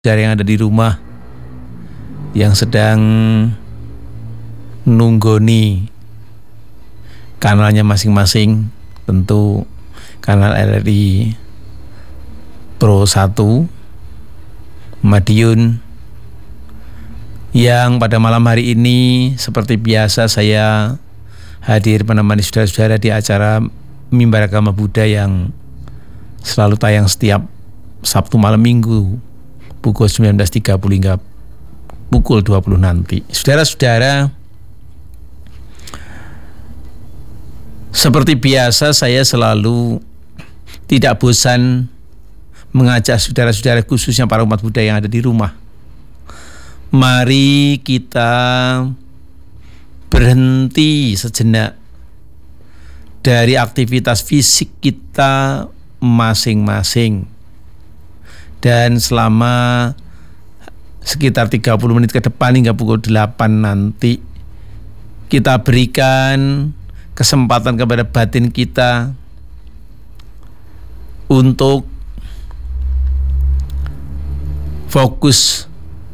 dari yang ada di rumah yang sedang nunggoni kanalnya masing-masing, tentu kanal RRI Pro 1 Madiun, yang pada malam hari ini seperti biasa saya hadir menemani saudara-saudara di acara Mimbar Agama Buddha yang selalu tayang setiap Sabtu malam Minggu pukul 19.30 hingga pukul 20 nanti. Saudara-saudara, seperti biasa saya selalu tidak bosan mengajak saudara-saudara, khususnya para umat Buddha yang ada di rumah. Mari kita berhenti sejenak dari aktivitas fisik kita masing-masing, dan selama sekitar 30 menit ke depan hingga pukul 8 nanti kita berikan kesempatan kepada batin kita untuk fokus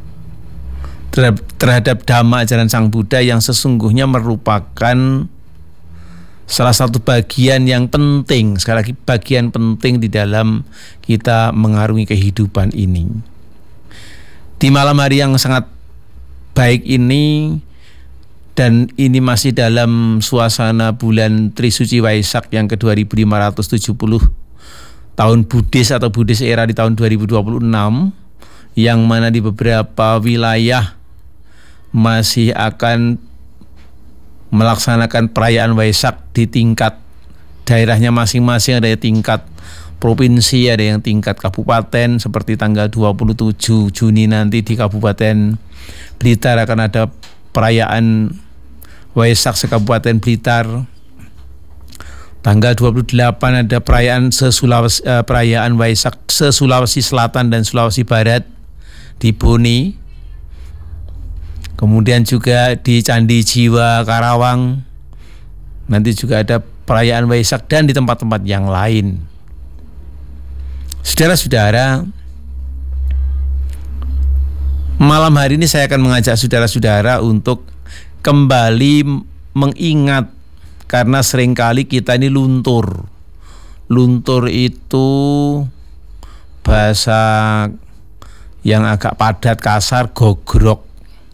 terhadap dhamma ajaran Sang Buddha yang sesungguhnya merupakan salah satu bagian yang penting, sekali lagi bagian penting di dalam kita mengarungi kehidupan ini. Di malam hari yang sangat baik ini, dan ini masih dalam suasana bulan Trisuci Waisak yang ke-2570 tahun Buddhis atau Buddhis era di tahun 2026, yang mana di beberapa wilayah masih akan melaksanakan perayaan Waisak di tingkat daerahnya masing-masing. Ada yang tingkat provinsi, ada yang tingkat kabupaten, seperti tanggal 27 Juni nanti di Kabupaten Blitar akan ada perayaan Waisak se-Kabupaten Blitar. Tanggal 28 ada perayaan Waisak se-Sulawesi Selatan dan Sulawesi Barat di Boni. Kemudian juga di Candi Jiwa Karawang nanti juga ada perayaan Waisak, dan di tempat-tempat yang lain. Saudara-saudara, malam hari ini saya akan mengajak saudara-saudara untuk kembali mengingat, karena seringkali kita ini luntur. Luntur itu bahasa yang agak padat, kasar, gogrok.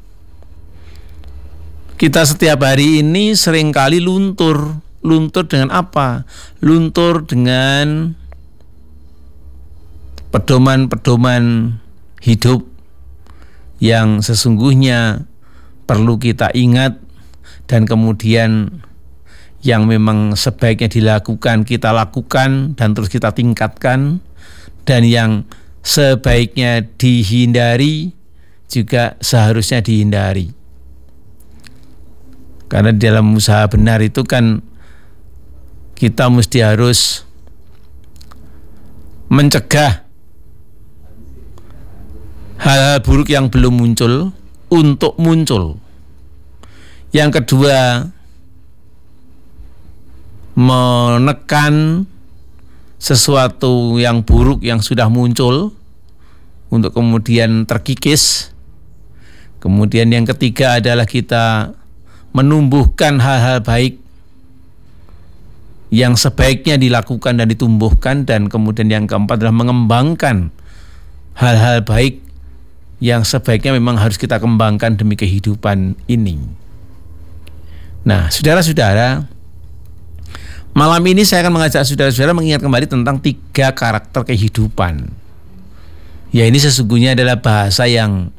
Kita setiap hari ini seringkali luntur. Luntur dengan apa? Luntur dengan pedoman-pedoman hidup yang sesungguhnya perlu kita ingat, dan kemudian yang memang sebaiknya dilakukan kita lakukan dan terus kita tingkatkan, dan yang sebaiknya dihindari juga seharusnya dihindari. Karena di dalam usaha benar itu kan kita mesti harus mencegah hal-hal buruk yang belum muncul untuk muncul. Yang kedua, menekan sesuatu yang buruk yang sudah muncul untuk kemudian terkikis. Kemudian yang ketiga adalah kita menumbuhkan hal-hal baik yang sebaiknya dilakukan dan ditumbuhkan, dan kemudian yang keempat adalah mengembangkan hal-hal baik yang sebaiknya memang harus kita kembangkan demi kehidupan ini. Nah, saudara-saudara, malam ini saya akan mengajak saudara-saudara mengingat kembali tentang 3 karakter kehidupan. Ya, ini sesungguhnya adalah bahasa yang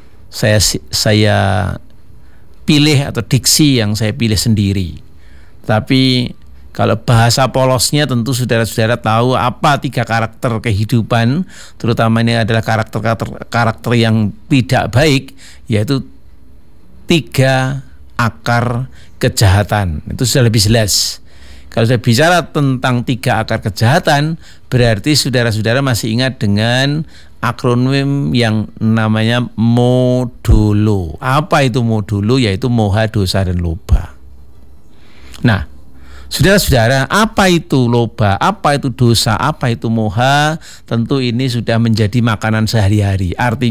saya pilih, atau diksi yang saya pilih sendiri. Tapi kalau bahasa polosnya tentu saudara-saudara tahu apa 3 karakter kehidupan, terutama ini adalah karakter yang tidak baik, yaitu 3 akar kejahatan. Itu sudah lebih jelas. Kalau saya bicara tentang 3 akar kejahatan, berarti saudara-saudara masih ingat dengan akronim yang namanya modolo. Apa itu modolo? Yaitu moha, dosa, dan loba. Nah, Saudara-saudara, apa itu loba, apa itu dosa, apa itu moha, tentu ini sudah menjadi makanan sehari-hari. Artinya